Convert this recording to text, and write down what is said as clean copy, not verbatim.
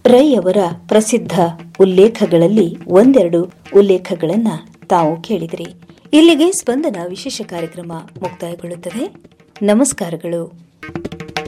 ರೈ ಅವರ ಪ್ರಸಿದ್ಧ ಉಲ್ಲೇಖಗಳಲ್ಲಿ ಒಂದೆರಡು ಉಲ್ಲೇಖಗಳನ್ನ ತಾವು ಕೇಳಿದಿರಿ. ಇಲ್ಲಿಗೆ ಸ್ಪಂದನ ವಿಶೇಷ ಕಾರ್ಯಕ್ರಮ ಮುಕ್ತಾಯಗೊಳ್ಳುತ್ತದೆ. ನಮಸ್ಕಾರಗಳು.